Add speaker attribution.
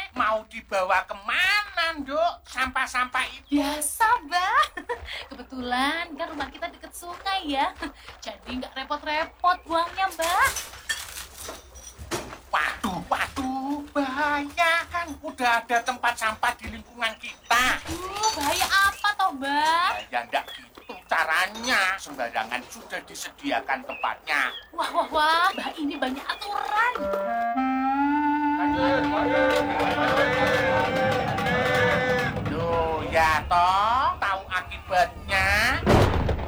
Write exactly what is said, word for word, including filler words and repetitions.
Speaker 1: Mau dibawa kemana, Nduk? Sampah-sampah itu.
Speaker 2: Biasa, Mbak. Kebetulan kan rumah kita deket sungai ya. Jadi nggak repot-repot buangnya, Mbak.
Speaker 1: Waduh, waduh, bahaya kan. Udah ada tempat sampah di lingkungan kita.
Speaker 2: Uh, bahaya apa toh, Mbak?
Speaker 1: Ya enggak gitu caranya. Sembarangan sudah disediakan tempatnya.
Speaker 2: Wah, wah, wah. Mbak ini banyak aturan.
Speaker 1: Loh, ya toh.